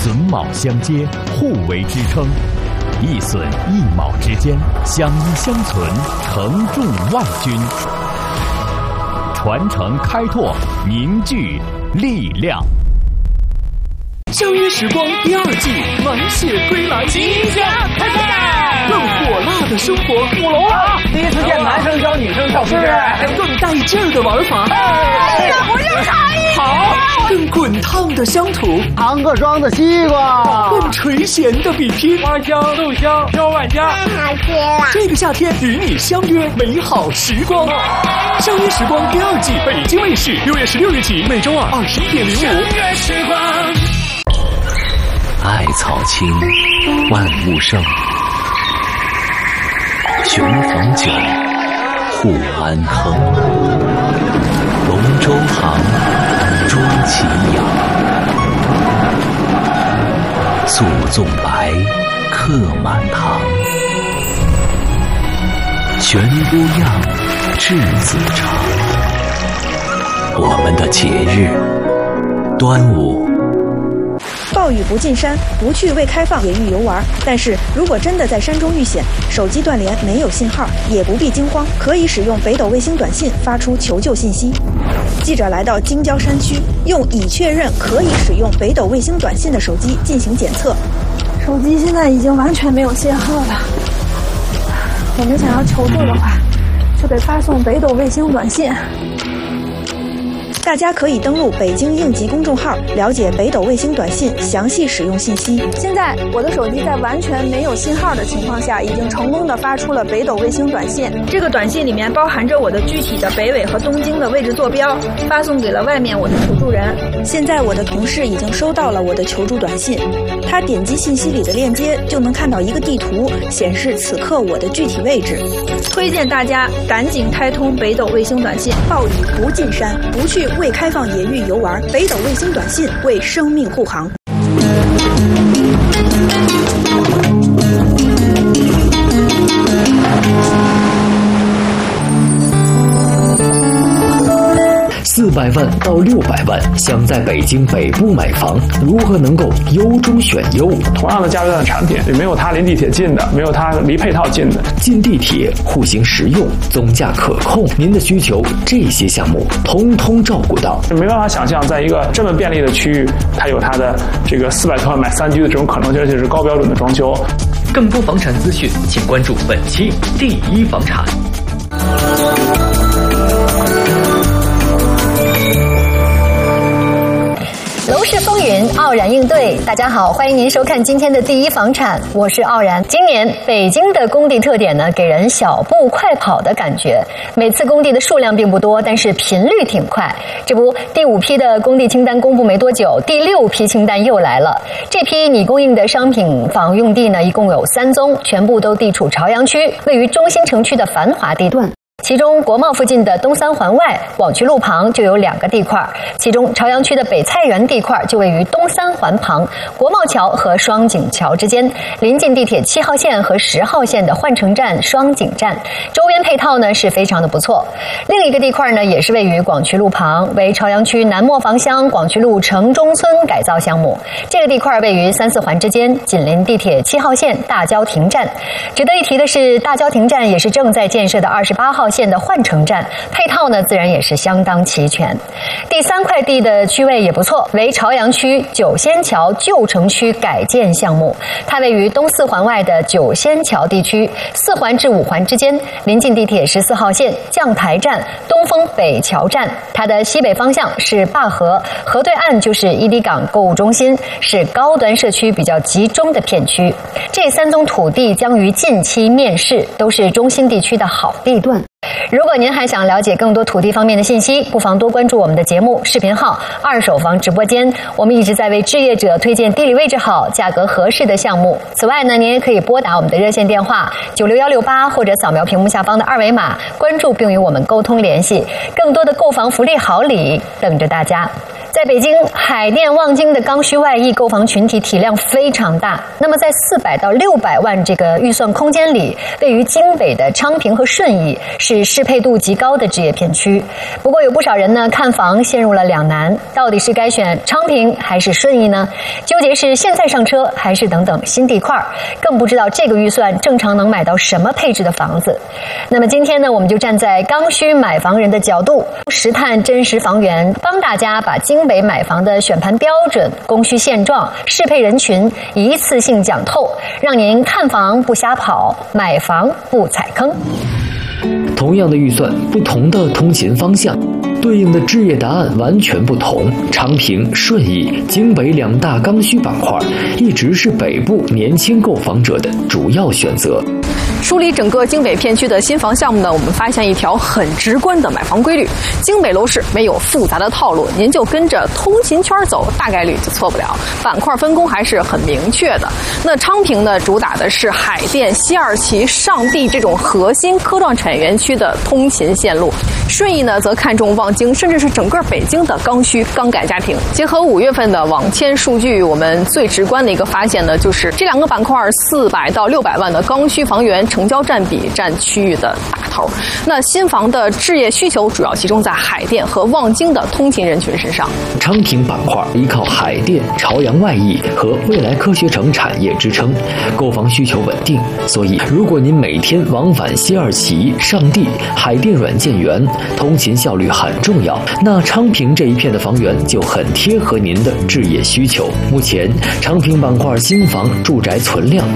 榫卯相接，互为支撑，一榫一卯之间相依相存，承重万钧。传承开拓，凝聚力量。相约时光第2季满血归来，即将开赛！更火辣的生活，舞龙啊！ 第一次见男生教女生跳皮筋， 更带劲儿的玩法， 那不是差异。 好，更滚烫的乡土， 堂客庄的西瓜， 更垂涎的比拼， 花香豆香飘万家。 太好吃了！ 这个夏天与你相约美好时光。相约时光第2季，北京卫视6月16日起，每周2 21:05。 相约时光。 艾草青，万物生。雄黄酒，护安亨。龙舟行，钟齐扬。诉纵白，客满堂。全都样，稚子长。我们的节日，端午。 暴雨不进山，不去未开放野域游玩。但是如果真的在山中遇险，手机断联没有信号，也不必惊慌，可以使用北斗卫星短信发出求救信息。记者来到京郊山区，用已确认可以使用北斗卫星短信的手机进行检测。 手机现在已经完全没有信号了。我们想要求救的话，就得发送北斗卫星短信。 大家可以登录北京应急公众号，了解北斗卫星短信详细使用信息。 现在我的手机在完全没有信号的情况下，已经成功的发出了北斗卫星短信。这个短信里面包含着我的具体的北纬和东经的位置坐标，发送给了外面我的求助人。 现在我的同事已经收到了我的求助短信，他点击信息里的链接，就能看到一个地图，显示此刻我的具体位置。 推荐大家赶紧开通北斗卫星短信。 暴雨不进山，不去未开放野域游玩，北斗卫星短信为生命护航。 400万到600万，想在北京北部买房，如何能够优中选优？ 同样的价位段的产品，没有它离地铁近的，没有它离配套近的。 近地铁，户型实用，总价可控，您的需求这些项目通通照顾到。 没办法想象，在一个这么便利的区域，它有它的这个400多万买3居的这种可能性，而且是高标准的装修。 更多房产资讯，请关注本期第一房产。 楼市风云，傲然应对。大家好，欢迎您收看今天的第一房产，我是傲然。今年北京的工地特点呢，给人小步快跑的感觉。每次工地的数量并不多，但是频率挺快。这不，第5批的工地清单公布没多久，第6批清单又来了。这批拟供应的商品房用地呢，一共有3宗，全部都地处朝阳区，位于中心城区的繁华地段。其中国贸附近的东三环外广渠路旁就有2个地块，其中朝阳区的北菜园地块就位于东三环旁，国贸桥和双井桥之间，临近地铁7号线和10号线的换乘站、双井站，周边配套呢是非常的不错。另一个地块呢也是位于广渠路旁，为朝阳区南磨房乡广渠路城中村改造项目。这个地块位于3、4环之间，紧邻地铁7号线大郊亭站。值得一提的是，大郊亭站也是正在建设的28号线的换乘站，配套呢自然也是相当齐全。第3块地的区位也不错，为朝阳区九仙桥旧城区改建项目，它位于东4环外的九仙桥地区，4环至5环之间，临近地铁14号线将台站、东风北桥站。它的西北方向是灞河，河对岸就是伊犁港购物中心，是高端社区比较集中的片区。这3宗土地将于近期面世，都是中心地区的好地段。如果您还想了解更多土地方面的信息，不妨多关注我们的节目视频号二手房直播间，我们一直在为置业者推荐地理位置好、价格合适的项目。此外呢，您也可以拨打我们的热线电话96168，或者扫描屏幕下方的2维码，关注并与我们沟通联系。更多的购房福利好礼等着大家。 在北京海淀望京的刚需外溢购房群体体量非常大，那么在400到600万这个预算空间里，位于京北的昌平和顺义是适配度极高的置业片区。不过有不少人呢看房陷入了两难，到底是该选昌平还是顺义呢？纠结是现在上车还是等等新地块，更不知道这个预算正常能买到什么配置的房子。那么今天呢，我们就站在刚需买房人的角度，实探真实房源，帮大家把京北买房的选盘标准、供需现状、适配人群一次性讲透，让您看房不瞎跑，买房不踩坑。 同样的预算，不同的通勤方向，对应的置业答案完全不同。昌平、顺义、京北两大刚需板块，一直是北部年轻购房者的主要选择。 梳理整个京北片区的新房项目呢，我们发现一条很直观的买房规律：京北楼市没有复杂的套路，您就跟着通勤圈走，大概率就错不了。板块分工还是很明确的。那昌平呢，主打的是海淀、西二旗、上地这种核心科创产业园区的通勤线路；顺义呢，则看重望京，甚至是整个北京的刚需刚改家庭。结合5月份的网签数据，我们最直观的一个发现呢，就是这两个板块400到600万的刚需房源成交占比占区域的大头。那新房的置业需求主要集中在海淀和望京的通勤人群身上。 昌平板块依靠海淀、朝阳外溢和未来科学城产业支撑，购房需求稳定。所以，如果您每天往返西二旗、上地、海淀软件园，通勤效率很重要，那昌平这一片的房源就很贴合您的置业需求。目前，昌平板块新房住宅存量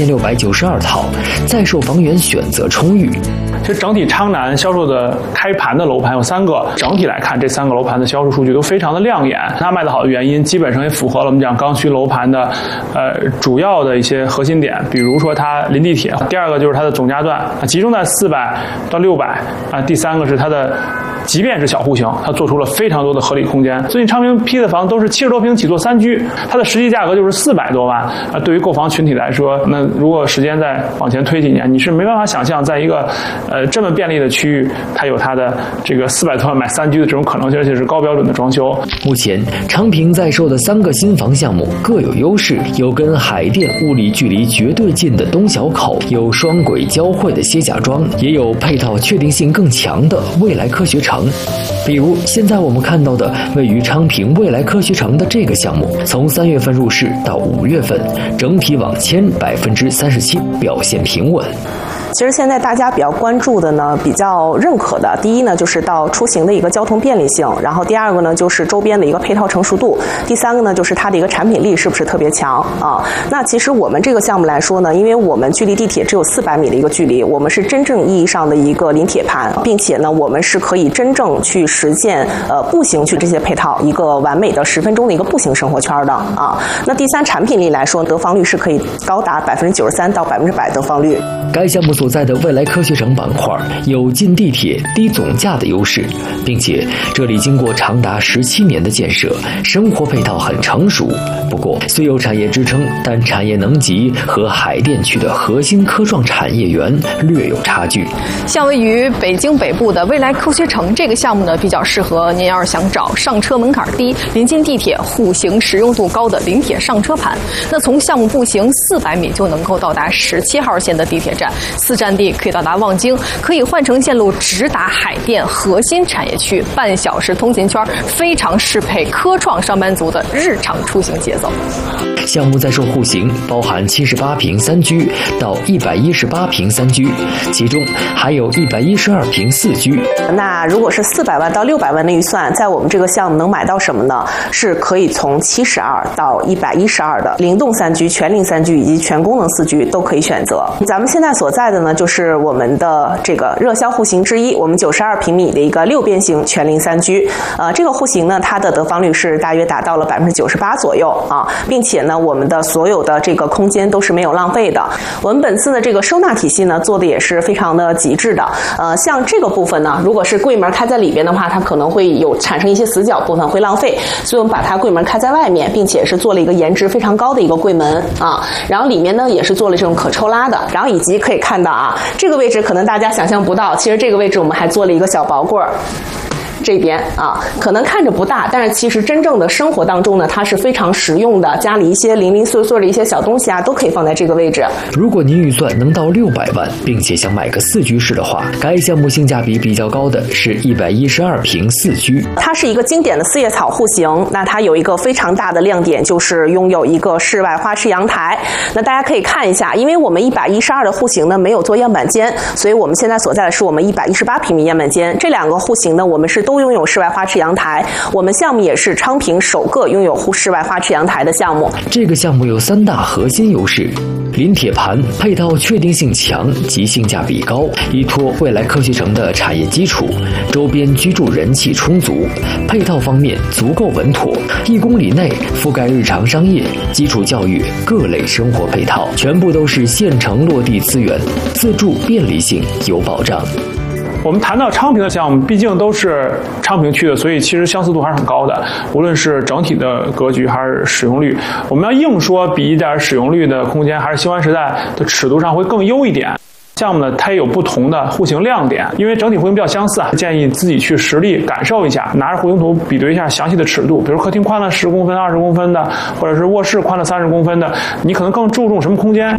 8692套，在售房源选择充裕。 其实整体昌南销售的开盘的楼盘有3个，整体来看这3个楼盘的销售数据都非常的亮眼。它卖得好的原因基本上也符合了我们讲刚需楼盘的主要的一些核心点，比如说它临地铁，第二个就是它的总价段集中在400到600第三个是它的即便是小户型，它做出了非常多的合理空间。最近昌平批的房都是70多平起做3居，它的实际价格就是400多万。对于购房群体来说，那如果时间再往前推几年，你是没办法想象在一个这么便利的区域，它有它的这个400多万买3居的这种可能性，而且是高标准的装修。 目前昌平在售的3个新房项目各有优势，有跟海淀物理距离绝对近的东小口，有双轨交汇的歇甲庄，也有配套确定性更强的未来科学城。比如现在我们看到的位于昌平未来科学城的这个项目，从3月份入市到5月份，整体网签37%，表现平稳。 其实现在大家比较关注的呢，比较认可的，第一呢就是到出行的一个交通便利性，然后第二个呢就是周边的一个配套成熟度，第三个呢就是它的一个产品力是不是特别强啊？那其实我们这个项目来说呢，因为我们距离地铁只有400米的一个距离，我们是真正意义上的一个临铁盘，并且呢我们是可以真正去实现步行去这些配套一个完美的10分钟的一个步行生活圈的啊。那第三，产品力来说，得房率是可以高达93%到100%得房率。 该项目所在的未来科学城板块有近地铁、低总价的优势，并且这里经过长达17年的建设，生活配套很成熟。不过，虽有产业支撑，但产业能级和海淀区的核心科创产业园略有差距。 像位于北京北部的未来科学城这个项目呢，比较适合您要是想找上车门槛低、临近地铁、户型实用度高的临铁上车盘。那从项目步行400米就能够到达17号线的地铁站，4站地可以到达望京，可以换乘线路直达海淀核心产业区，半小时通勤圈，非常适配科创上班族的日常出行节奏。 项目在售户型包含78平3居到118平3居，其中还有112平4居。 那如果是400万到600万的预算，在我们这个项目能买到什么呢？是可以从72到112的灵动3居、全龄3居以及全功能4居都可以选择。咱们现在所在的呢，就是我们的这个热销户型之一，我们92平米的一个6边形全龄3居。这个户型呢，它的得房率是大约达到了98%左右啊，并且呢，我们的所有的这个空间都是没有浪费的。我们本次的这个收纳体系呢，做的也是非常的极致的。像这个部分呢，如果是柜门开在里边的话，它可能会有产生一些死角部分会浪费，所以我们把它柜门开在外面，并且是做了一个颜值非常高的一个柜门啊。然后里面呢也是做了这种可抽拉的，然后以及可以看到啊，这个位置可能大家想象不到，其实这个位置我们还做了一个小薄柜儿。 这边啊，可能看着不大，但是其实真正的生活当中呢，它是非常实用的，家里一些零零碎碎的一些小东西啊，都可以放在这个位置。 如果您预算能到600万，并且想买个4居室的话，该项目性价比比较高的是112平4居。 它是一个经典的四叶草户型，那它有一个非常大的亮点，就是拥有一个室外花池阳台。那大家可以看一下，因为我们112的户型呢没有做样板间，所以我们现在所在的是我们118平米样板间。这两个户型呢，我们是都拥有室外花池阳台。我们项目也是昌平首个拥有室外花池阳台的项目。 这个项目有3大核心优势：临铁盘，配套确定性强及性价比高，依托未来科学城的产业基础，周边居住人气充足，配套方面足够稳妥，1公里内覆盖日常商业、基础教育各类生活配套，全部都是现成落地资源，自住便利性有保障。 我们谈到昌平的项目，毕竟都是昌平区的，所以其实相似度还是很高的，无论是整体的格局还是使用率。我们要硬说比一点使用率的空间，还是新湾时代的尺度上会更优一点。项目呢，它也有不同的户型亮点，因为整体户型比较相似啊，建议自己去实地感受一下，拿着户型图比对一下详细的尺度，比如客厅宽了10公分、20公分的，或者是卧室宽了30公分的，你可能更注重什么空间？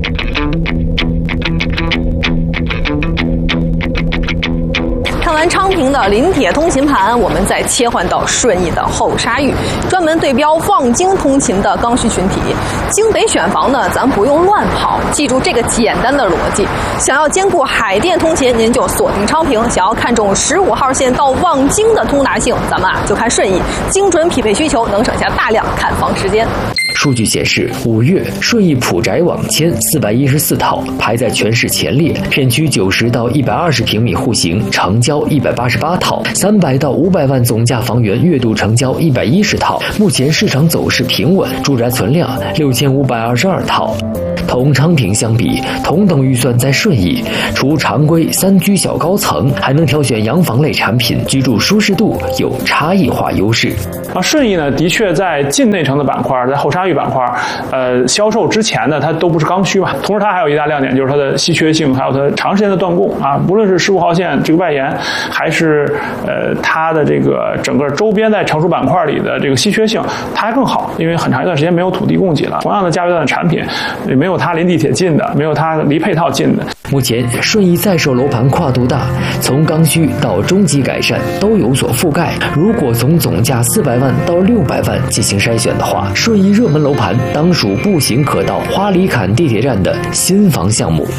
看完昌平的临铁通勤盘，我们再切换到顺义的后沙峪，专门对标望京通勤的刚需群体。京北选房呢，咱不用乱跑，记住这个简单的逻辑。想要兼顾海淀通勤，您就锁定昌平；想要看中15号线到望京的通达性，咱们就看顺义，精准匹配需求，能省下大量看房时间。 数据显示，5月顺义普宅网签414套，排在全市前列。片区90到120平米户型成交188套，300到500万总价房源月度成交110套。目前市场走势平稳，住宅存量6522套。同昌平相比，同等预算在顺义，除常规3居小高层，还能挑选洋房类产品，居住舒适度有差异化优势。 顺义呢，的确在近内城的板块，在后沙峪板块，销售之前呢，它都不是刚需嘛。同时，它还有一大亮点，就是它的稀缺性，还有它长时间的断供啊。无论是15号线这个外延，还是它的这个整个周边在成熟板块里的这个稀缺性，它还更好，因为很长一段时间没有土地供给了。同样的价位段的产品，也没有它离地铁近的，没有它离配套近的。 目前顺义在售楼盘跨度大，从刚需到中级改善都有所覆盖。如果从总价400万到600万进行筛选的话，顺义热门楼盘当属步行可到花里坎地铁站的新房项目。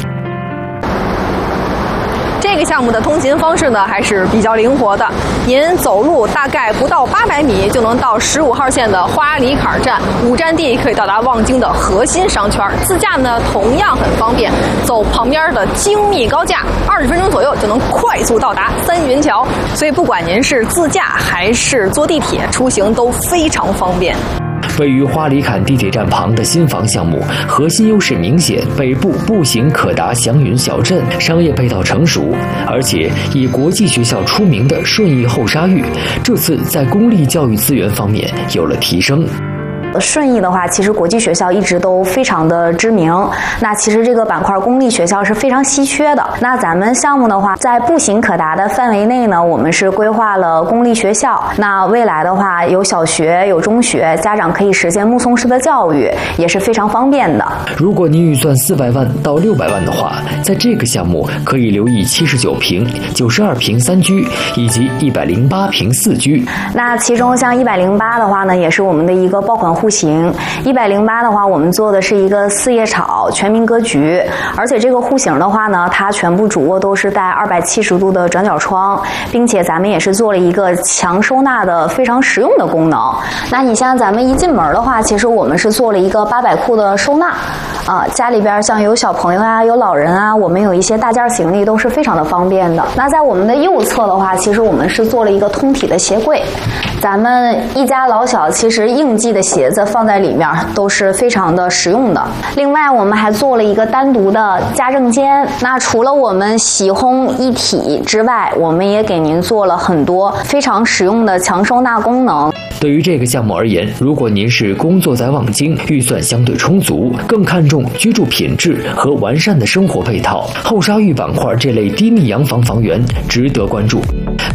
这个项目的通勤方式呢，还是比较灵活的。您走路大概不到800米就能到15号线的花里坎站，5站地可以到达望京的核心商圈。自驾呢同样很方便，走旁边的精密高架，20分钟左右就能快速到达3云桥。所以不管您是自驾还是坐地铁出行都非常方便。 位于花里坎地铁站旁的新房项目，核心优势明显，北部步行可达祥云小镇，商业配套成熟，而且以国际学校出名的顺义后沙峪，这次在公立教育资源方面有了提升。 顺义的话，其实国际学校一直都非常的知名。那其实这个板块公立学校是非常稀缺的。那咱们项目的话，在步行可达的范围内呢，我们是规划了公立学校。那未来的话，有小学，有中学，家长可以实现目送式的教育，也是非常方便的。 如果您预算400万到600万的话，在这个项目可以留意79平、92平3居以及108平4居。 那其中像108的话呢，也是我们的一个爆款户型。108的话，我们做的是一个4叶草全民格局，而且这个户型的话呢，它全部主卧都是带270度的转角窗，并且咱们也是做了一个强收纳的非常实用的功能。那你像咱们一进门的话，其实我们是做了一个800库的收纳家里边像有小朋友啊，有老人啊，我们有一些大件行李都是非常的方便的。那在我们的右侧的话，其实我们是做了一个通体的鞋柜，咱们一家老小其实应季的鞋子放在里面都是非常的实用的。另外我们还做了一个单独的家政间，那除了我们洗烘一体之外，我们也给您做了很多非常实用的强收纳功能。 对于这个项目而言，如果您是工作在望京，预算相对充足，更看重居住品质和完善的生活配套，后沙峪板块这类低密洋房房源值得关注。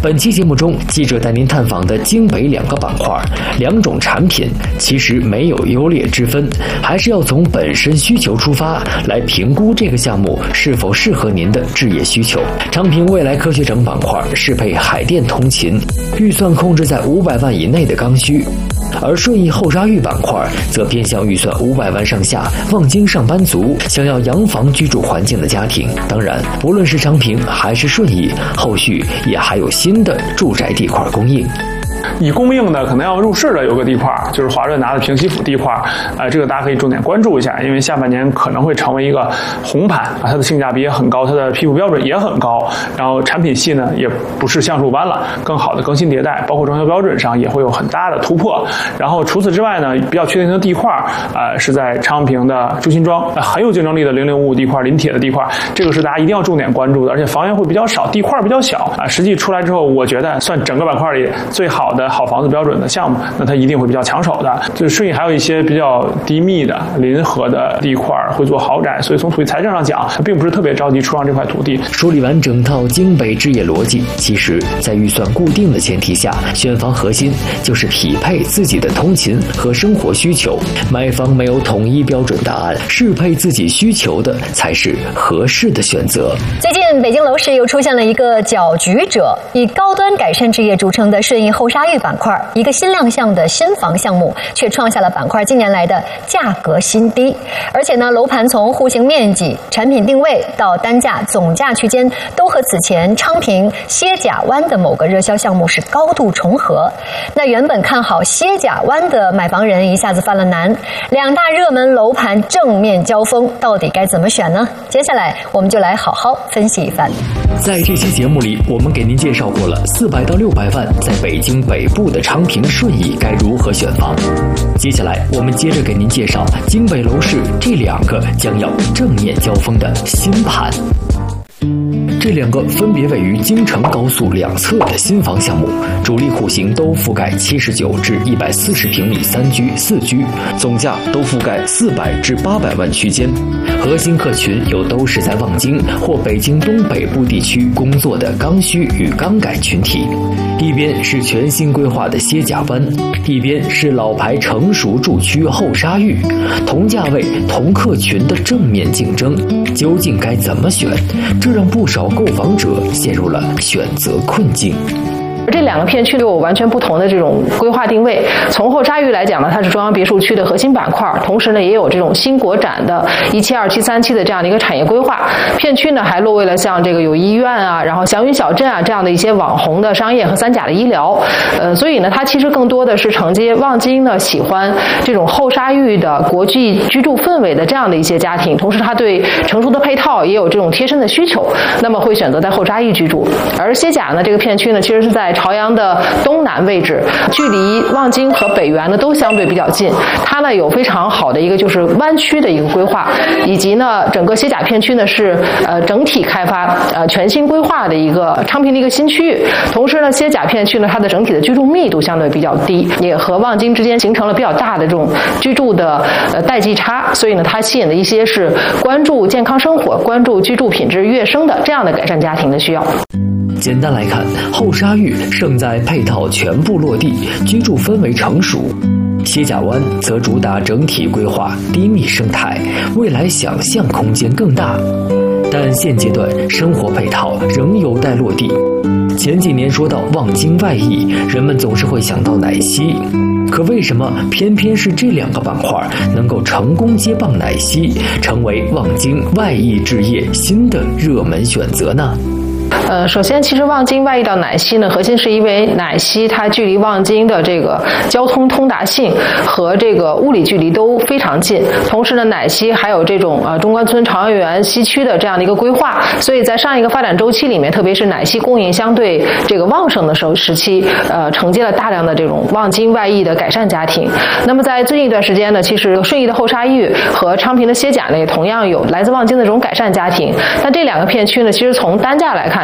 本期节目中，记者带您探访的京北2个板块、2种产品，其实没有优劣之分，还是要从本身需求出发来评估这个项目是否适合您的置业需求。昌平未来科学城板块适配海淀通勤，预算控制在500万以内的刚需。而顺义后沙峪板块则偏向预算500万上下，望京上班族想要洋房居住环境的家庭。当然，不论是昌平还是顺义，后续也还有新的住宅地块供应。 已供应的可能要入市的有个地块，就是华润拿的平西府地块，这个大家可以重点关注一下，因为下半年可能会成为一个红盘啊，它的性价比也很高，它的批复标准也很高，然后产品系呢也不是橡树般了，更好的更新迭代，包括装修标准上也会有很大的突破。然后除此之外呢，比较确定的地块是在昌平的朱辛庄，很有竞争力的0055地块、临铁的地块，这个是大家一定要重点关注的，而且房源会比较少，地块比较小啊，实际出来之后，我觉得算整个板块里最好的好房子标准的项目，那它一定会比较抢手的。就是顺义还有一些比较低密的临河的地块会做豪宅，所以从土地财政上讲，它并不是特别着急出让这块土地。 梳理完整套京北置业逻辑，其实在预算固定的前提下，选房核心就是匹配自己的通勤和生活需求。买房没有统一标准答案，适配自己需求的才是合适的选择。 最近北京楼市又出现了一个搅局者，以高端改善置业著称的顺义后沙峪板块，一个新亮相的新房项目，却创下了板块近年来的价格新低。而且呢，楼盘从户型面积、产品定位到单价、总价区间，都和此前昌平歇甲湾的某个热销项目是高度重合。那原本看好歇甲湾的买房人一下子犯了难，两大热门楼盘正面交锋，到底该怎么选呢？接下来我们就来好好分析一番。 在这期节目里，我们给您介绍过了400到600万在北京北部的昌平、顺义该如何选房。接下来我们接着给您介绍京北楼市这2个将要正面交锋的新盘。这2个分别位于京承高速两侧的新房项目，主力户型都覆盖79至140平米3居、4居，总价都覆盖400至800万区间。核心客群又都是在望京或北京东北部地区工作的刚需与刚改群体。一边是全新规划的歇甲湾，一边是老牌成熟住区后沙峪，同价位同客群的正面竞争，究竟该怎么选？这让不少购房者陷入了选择困境。 这2个片区都有完全不同的这种规划定位。从后沙峪来讲呢，它是中央别墅区的核心板块，同时呢也有这种新国展的1期、2期、3期的这样的一个产业规划。片区呢还落位了像这个有医院啊，然后祥云小镇啊这样的一些网红的商业和3甲的医疗。所以呢，它其实更多的是承接望京呢喜欢这种后沙峪的国际居住氛围的这样的一些家庭，同时它对成熟的配套也有这种贴身的需求，那么会选择在后沙峪居住。而歇甲呢这个片区呢，其实是在朝阳的东南位置，距离望京和北园呢都相对比较近。它呢有非常好的一个就是湾区的一个规划，以及呢整个歇甲片区呢是整体开发全新规划的一个昌平的一个新区域。同时呢，歇甲片区呢它的整体的居住密度相对比较低，也和望京之间形成了比较大的这种居住的代际差，所以呢它吸引的一些是关注健康生活、关注居住品质跃升的这样的改善家庭的需要。 简单来看，后沙峪胜在配套全部落地，居住氛围成熟；歇甲湾则主打整体规划、低密生态，未来想象空间更大。但现阶段生活配套仍有待落地。前几年说到望京外溢，人们总是会想到奶昔，可为什么偏偏是这2个板块能够成功接棒奶昔，成为望京外溢置业新的热门选择呢？ 首先其实望京外溢到奶昔呢，核心是因为奶昔它距离望京的这个交通通达性和这个物理距离都非常近，同时呢奶昔还有这种中关村朝阳园西区的这样的一个规划，所以在上一个发展周期里面，特别是奶昔供应相对这个旺盛的时期，承接了大量的这种望京外溢的改善家庭。那么在最近一段时间呢，其实顺义的后沙峪和昌平的歇甲呢也同样有来自望京的这种改善家庭，但这2个片区呢，其实从单价来看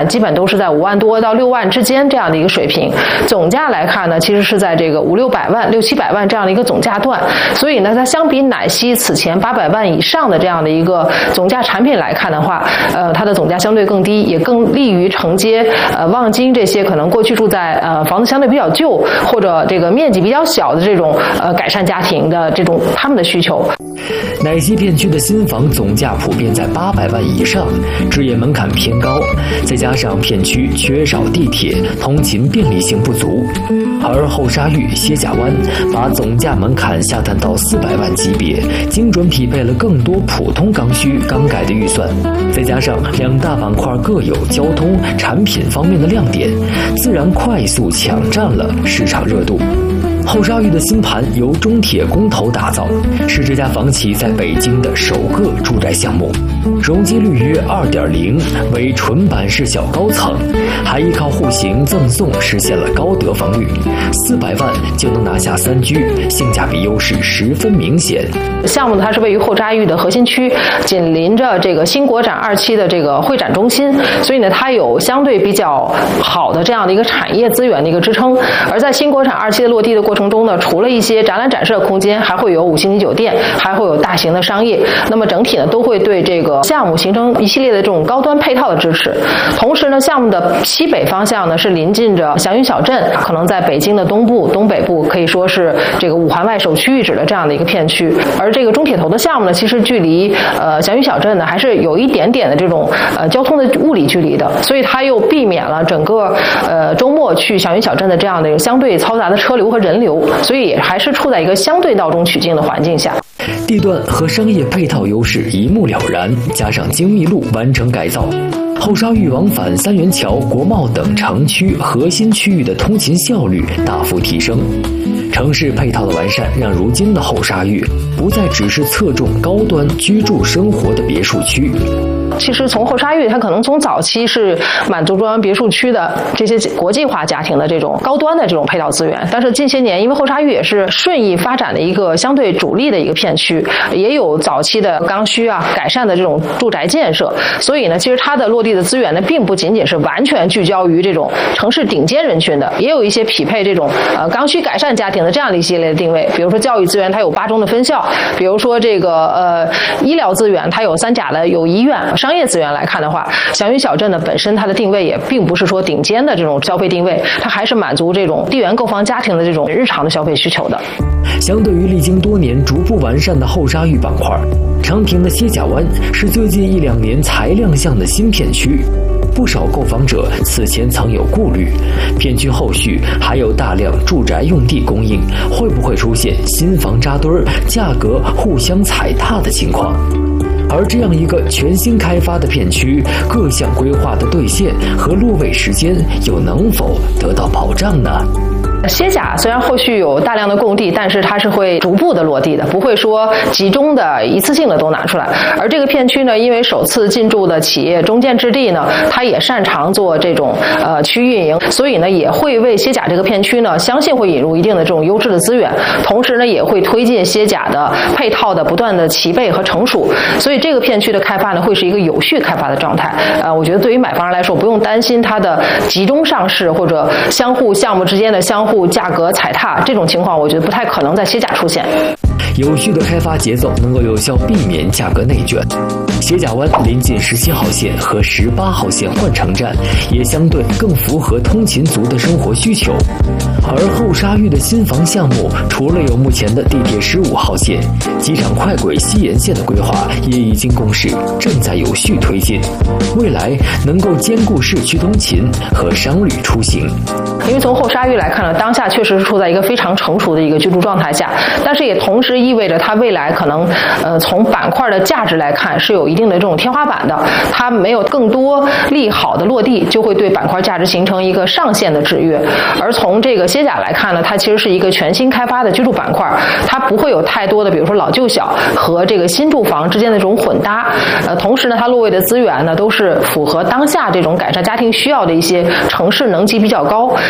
产基本都是在5万多到6万之间这样的一个水平。总价来看呢，其实是在这个500-600万、600-700万这样的一个总价段。所以呢，它相比奶昔此前800万以上的这样的一个总价产品来看的话，它的总价相对更低，也更利于承接望京这些可能过去住在房子相对比较旧或者这个面积比较小的这种改善家庭的这种他们的需求。 奶昔片区的新房总价普遍在800万以上，置业门槛偏高，再加上片区缺少地铁，通勤便利性不足。而后沙峪、歇甲湾把总价门槛下探到400万级别，精准匹配了更多普通刚需刚改的预算，再加上两大板块各有交通、产品方面的亮点，自然快速抢占了市场热度。后沙峪的新盘由中铁公投打造，是这家房企在北京的首个住宅项目，容积率约2.0，为纯板式小高层，还依靠户型赠送实现了高得房率，400万就能拿下3居，性价比优势十分明显。 项目它是位于后沙峪的核心区，紧邻着这个新国展2期的这个会展中心，所以呢，它有相对比较好的这样的一个产业资源的一个支撑。而在新国展2期的落地的过程中呢，除了一些展览展示的空间，还会有5星级酒店，还会有大型的商业，那么整体呢都会对这个项目形成一系列的这种高端配套的支持。同时呢，项目的西北方向呢是临近着祥云小镇，可能在北京的东部、东北部可以说是这个5环外首屈一指的这样的一个片区。而这个中铁投的项目呢，其实距离祥云小镇呢还是有一点点的这种交通的物理距离的，所以它又避免了整个周末去祥云小镇的这样的相对嘈杂的车流和人流，所以也还是处在一个相对闹中取静的环境下。 地段和商业配套优势一目了然，加上精密路完成改造，后沙峪往返三元桥、国贸等城区核心区域的通勤效率大幅提升。城市配套的完善，让如今的后沙峪不再只是侧重高端居住生活的别墅区。 其实从后沙峪，它可能从早期是满足中央别墅区的这些国际化家庭的这种高端的这种配套资源，但是近些年因为后沙峪也是顺义发展的一个相对主力的一个片区，也有早期的刚需改善的这种住宅建设，所以呢，其实它的落地的资源呢，并不仅仅是完全聚焦于这种城市顶尖人群的，也有一些匹配这种刚需改善家庭的这样的一系列的定位。比如说教育资源，它有8中的分校；比如说这个医疗资源，它有3甲的有医院。商业资源来看的话，祥云小镇呢本身它的定位也并不是说顶尖的这种消费定位，它还是满足这种地缘购房家庭的这种日常的消费需求的。 相对于历经多年逐步完善的后沙峪板块，昌平的歇甲湾是最近1-2年才亮相的新片区。不少购房者此前曾有顾虑，片区后续还有大量住宅用地供应，会不会出现新房扎堆儿、价格互相踩踏的情况？而这样一个全新开发的片区，各项规划的兑现和落位时间又能否得到保障呢？ 歇甲虽然后续有大量的供地，但是它是会逐步的落地的，不会说集中的一次性的都拿出来。而这个片区呢，因为首次进驻的企业中建置地呢，它也擅长做这种区域运营，所以呢也会为歇甲这个片区呢，相信会引入一定的这种优质的资源，同时呢也会推进歇甲的配套的不断的齐备和成熟，所以这个片区的开发呢会是一个有序开发的状态。我觉得对于买房人来说，不用担心它的集中上市或者相互项目之间的相互价格踩踏这种情况，我觉得不太可能在歇甲出现。 有序的开发节奏能够有效避免价格内卷。歇甲湾临近17号线和18号线换乘站，也相对更符合通勤族的生活需求。而后沙峪的新房项目，除了有目前的地铁15号线、机场快轨西延线的规划，也已经公示，正在有序推进。未来能够兼顾市区通勤和商旅出行。 因为从后沙峪来看呢，当下确实是处在一个非常成熟的一个居住状态下，但是也同时意味着它未来可能从板块的价值来看是有一定的这种天花板的，它没有更多利好的落地，就会对板块价值形成一个上限的制约。而从这个歇甲来看呢，它其实是一个全新开发的居住板块，它不会有太多的比如说老旧小和这个新住房之间的这种混搭，同时呢它落位的资源呢都是符合当下这种改善家庭需要的一些城市能级比较高，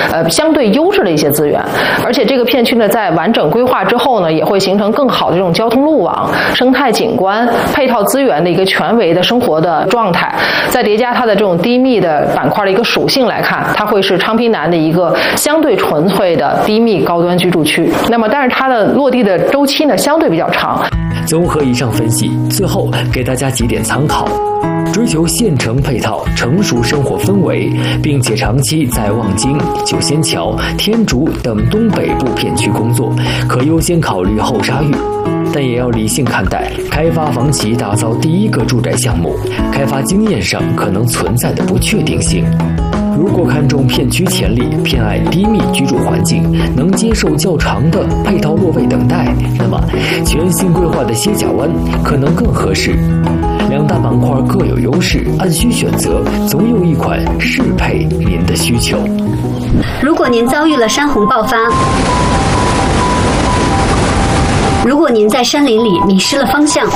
相对优质的一些资源。而且这个片区呢，在完整规划之后呢，也会形成更好的这种交通路网、生态景观、配套资源的一个全维的生活的状态。再叠加它的这种低密的板块的一个属性来看，它会是昌平南的一个相对纯粹的低密高端居住区。那么，但是它的落地的周期呢，相对比较长。 综合以上分析，最后给大家几点参考。追求县城配套、成熟生活氛围，并且长期在望京、九仙桥、天竺等东北部片区工作，可优先考虑后沙峪。但也要理性看待开发房企打造第一个住宅项目，开发经验上可能存在的不确定性。如果看重片区潜力，偏爱低密居住环境，能接受较长的配套落位等待，那么全新规划的歇脚湾可能更合适。两大板块各有优势，按需选择，总有一款适配您的需求。 如果您遭遇了山洪爆发，如果您在山林里迷失了方向，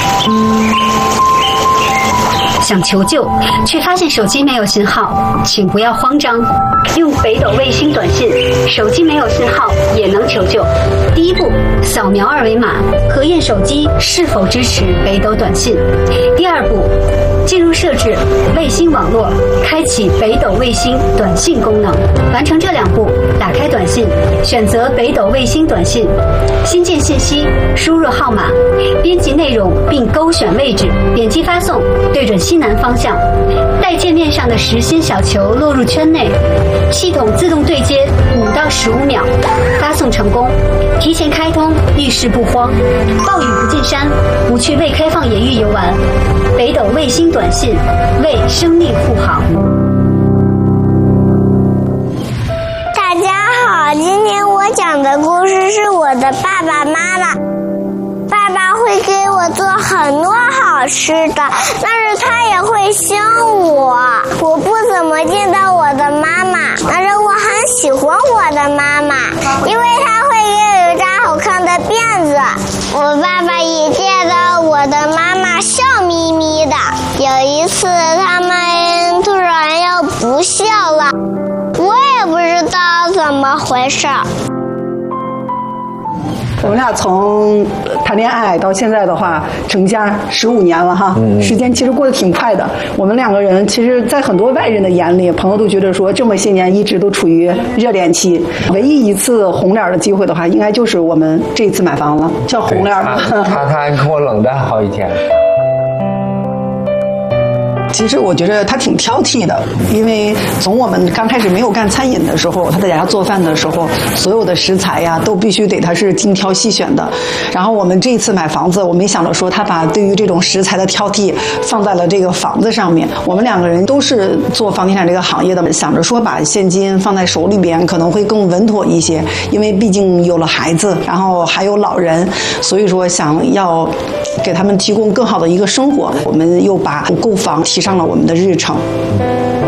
想求救却发现手机没有信号，请不要慌张，用北斗卫星短信，手机没有信号也能求救。第一步，扫描二维码，核验手机是否支持北斗短信。第二步，进入设置卫星网络，开启北斗卫星短信功能。完成这2步，打开短信，选择北斗卫星短信，新建信息，输入号码，编辑内容并勾选位置，点击发送，对准西南方向，待界面上的实心小球落入圈内，系统自动对接5到15秒，发送成功，提前开通，遇事不慌，暴雨不进山，不去未开放野域游玩。北斗卫星短信，为生命护航。 大家好，今天我讲的故事是我的爸爸妈妈。爸爸会给我做很多好吃的，但是他也会凶我。我不怎么见到我的妈妈，但是我很喜欢我的妈妈，因为她会给我扎好看的辫子。我爸爸也见到我的妈妈笑眯眯的。有一次他们突然要不笑了，我也不知道怎么回事。 我们俩从谈恋爱到现在的话，成家15年了哈，时间其实过得挺快的。我们2个人其实，在很多外人的眼里，朋友都觉得说这么些年一直都处于热恋期。唯一一次红脸的机会的话，应该就是我们这一次买房了，叫红脸嘛。 他还跟我冷淡好几天。 其实我觉得他挺挑剔的，因为从我们刚开始没有干餐饮的时候，他在家做饭的时候，所有的食材呀都必须得他是精挑细选的。然后我们这一次买房子，我没想到说他把对于这种食材的挑剔放在了这个房子上面。我们2个人都是做房地产这个行业的，想着说把现金放在手里边可能会更稳妥一些，因为毕竟有了孩子，然后还有老人，所以说想要给他们提供更好的一个生活。我们又把购房提上了我们的日程。